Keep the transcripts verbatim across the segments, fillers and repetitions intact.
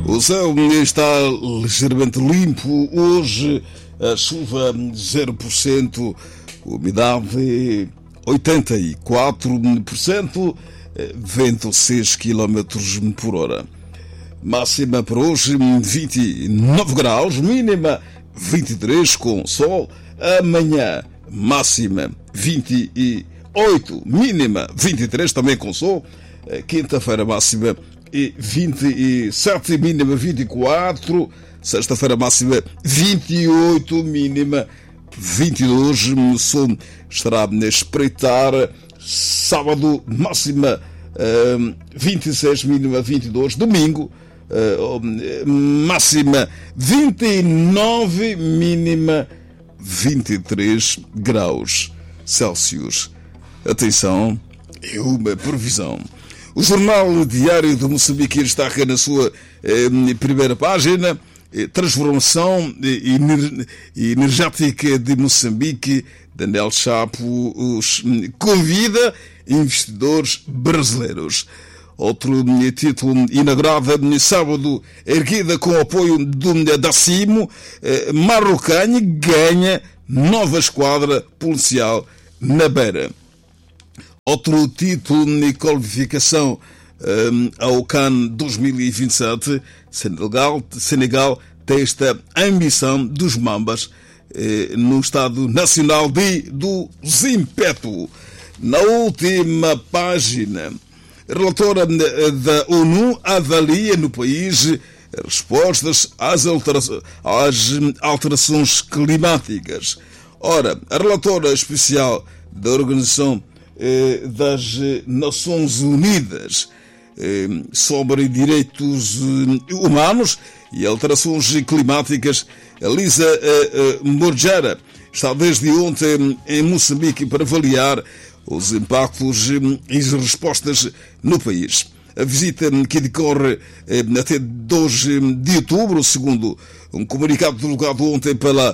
O céu está ligeiramente limpo hoje, a chuva zero por cento, umidade oitenta e quatro por cento, vento seis quilômetros por hora. Máxima para hoje vinte e nove graus, mínima vinte e três com sol. Amanhã máxima vinte e oito, mínima vinte e três também com sol. Quinta-feira máxima vinte e sete, mínima vinte e quatro. Sexta-feira máxima vinte e oito, mínima vinte e dois. O sol estará a espreitar. Sábado máxima uh, vinte e seis, mínima vinte e dois. Domingo uh, máxima vinte e nove, mínima vinte e três graus Celsius. Atenção, é uma previsão. O Jornal Diário de Moçambique destaca na sua eh, primeira página: eh, transformação eh, energética de Moçambique. Daniel Chapo os convida investidores brasileiros. Outro eh, título: inaugurada sábado, erguida com o apoio do, da CIMO, eh, Marrocânio ganha nova esquadra policial na Beira. Outro título de qualificação um, ao CAN dois mil e vinte e sete, Senegal, Senegal testa a ambição dos Mambas eh, no Estado Nacional de, do Zimpeto. Na última página, a relatora da ONU avalia no país respostas às, altera às alterações climáticas. Ora, a relatora especial da Organização das Nações Unidas sobre direitos humanos e alterações climáticas, Elisa Morgera, está desde ontem em Moçambique para avaliar os impactos e as respostas no país. A visita, que decorre até dois de outubro, segundo um comunicado divulgado ontem pela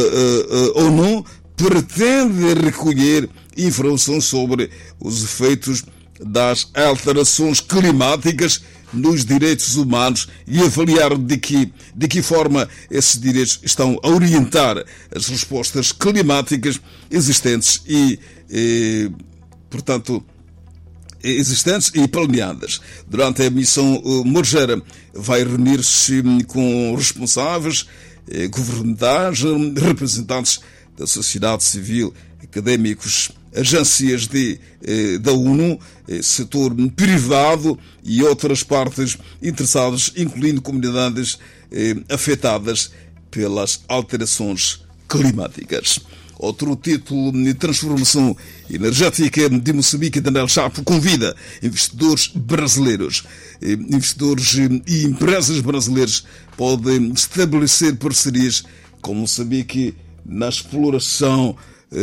ONU, pretende recolher informações sobre os efeitos das alterações climáticas nos direitos humanos e avaliar de que, de que forma esses direitos estão a orientar as respostas climáticas existentes e, e portanto, existentes e planeadas. Durante a missão, Morgera vai reunir-se com responsáveis governamentais, representantes da sociedade civil, académicos, agências de, eh, da ONU, eh, setor privado e outras partes interessadas, incluindo comunidades eh, afetadas pelas alterações climáticas. Outro título de transformação energética de Moçambique, Daniel Chapo convida investidores brasileiros. Eh, investidores e empresas brasileiras podem estabelecer parcerias com Moçambique na exploração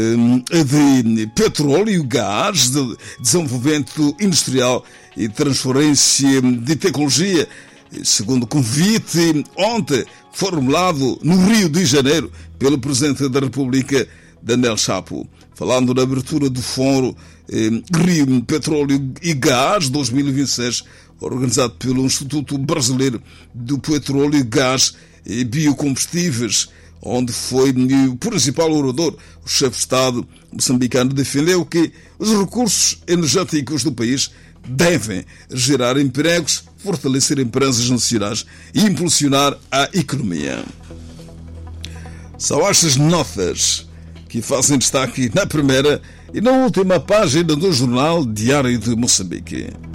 de petróleo e gás, de desenvolvimento industrial e transferência de tecnologia, segundo o convite ontem formulado no Rio de Janeiro pelo Presidente da República, Daniel Chapo. Falando na abertura do Fórum Rio Petróleo e Gás dois mil e vinte e seis, organizado pelo Instituto Brasileiro do Petróleo e Gás e Biocombustíveis, onde foi o principal orador, o chefe de Estado moçambicano, defendeu que os recursos energéticos do país devem gerar empregos, fortalecer empresas nacionais e impulsionar a economia. São estas notas que fazem destaque na primeira e na última página do Jornal Diário de Moçambique.